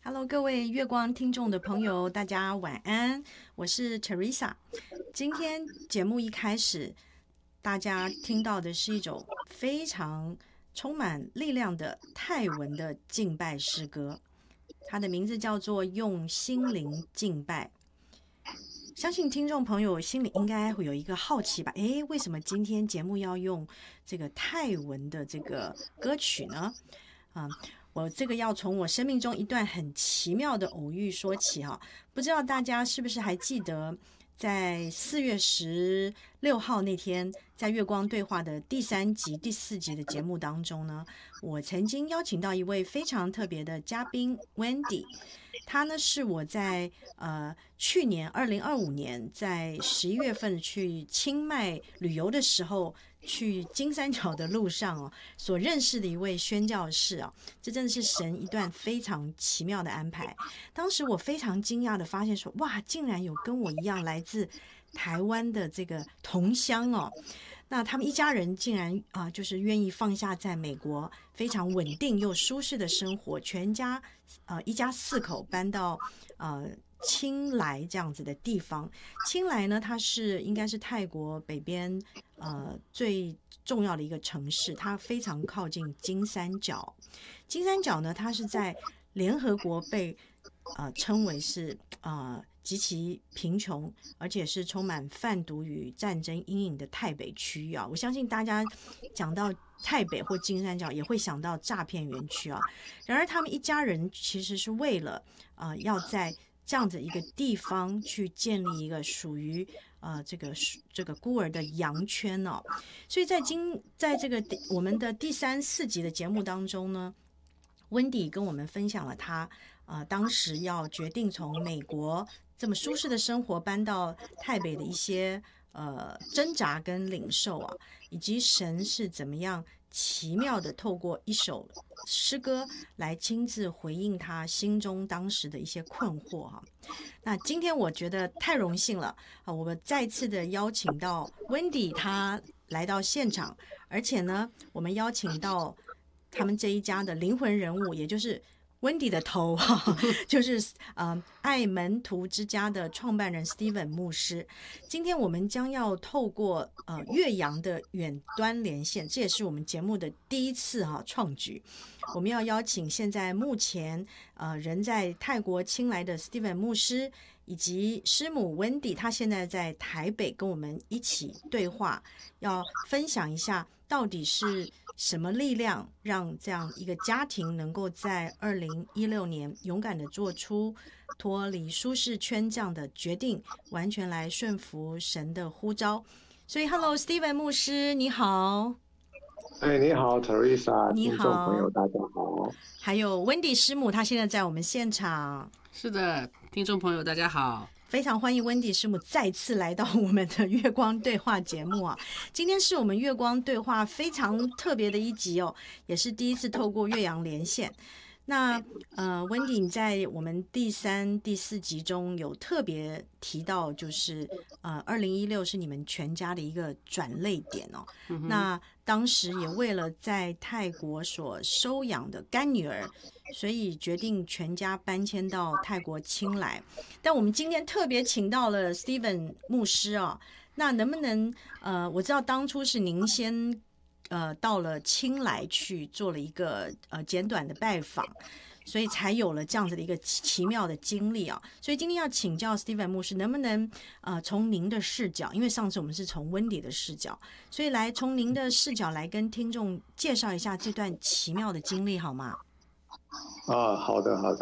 Hello，各位月光听众的朋友，大家晚安，我是 Teresa。今天节目一开始，大家听到的是一种非常充满力量的泰文的敬拜诗歌，它的名字叫做《用心灵敬拜》。相信听众朋友心里应该会有一个好奇吧？诶，为什么今天节目要用这个泰文的这个歌曲呢？我这个要从我生命中一段很奇妙的偶遇说起哈，不知道大家是不是还记得，在4月16号那天，在月光对话的第3集、第4集的节目当中呢，我曾经邀请到一位非常特别的嘉宾 Wendy， 她呢是我在去年2025年在11月份去清迈旅游的时候，去金三角的路上所认识的一位宣教士这真的是神一段非常奇妙的安排。当时我非常惊讶的发现说，哇，竟然有跟我一样来自台湾的这个同乡那他们一家人竟然就是愿意放下在美国非常稳定又舒适的生活，全家一家4口搬到清莱这样子的地方。清莱呢，它应该是泰国北边最重要的一个城市，它非常靠近金三角。金三角呢，它是在联合国被称为是极其贫穷，而且是充满贩毒与战争阴影的泰北区域我相信大家讲到泰北或金三角也会想到诈骗园区然而他们一家人其实是为了要在这样子一个地方去建立一个属于这个孤儿的羊圈所以在这个我们的第3、4集的节目当中呢，温迪跟我们分享了他当时要决定从美国这么舒适的生活搬到泰北的一些挣扎跟领受以及神是怎么样奇妙的透过一首诗歌来亲自回应他心中当时的一些困惑那今天我觉得太荣幸了我们再次的邀请到温迪他来到现场，而且呢我们邀请到他们这一家的灵魂人物，也就是温迪的头就是爱门徒之家的创办人 Steven 牧师。今天我们将要透过岳阳的远端连线，这也是我们节目的第一次创举。我们要邀请现在目前人在泰国清莱的 Steven 牧师，以及师母 Wendy， 他现在在台北跟我们一起对话，要分享一下到底是什么力量让这样一个家庭能够在2016年勇敢的做出脱离舒适圈这样的决定，完全来顺服神的呼召。所以 Hello Steven 牧师你好。 你好 Teresa， 你好， 听众朋友大家好。 还有 Wendy 师母，她现在在我们现场。 是的，听众朋友大家好， 非常欢迎温迪师母再次来到我们的月光对话节目今天是我们月光对话非常特别的一集也是第一次透过岳阳连线。那温迪你在我们第3、第4集中有特别提到，就是2016是你们全家的一个转捩点那当时也为了在泰国所收养的干女儿，所以决定全家搬迁到泰国清莱。但我们今天特别请到了 Steven 牧师那能不能我知道当初是您先到了清莱去做了一个简短的拜访，所以才有了这样子的一个奇妙的经历所以今天要请教 Steven 牧师，能不能从您的视角，因为上次我们是从温迪的视角，所以来从您的视角来跟听众介绍一下这段奇妙的经历好吗？ 好的好的。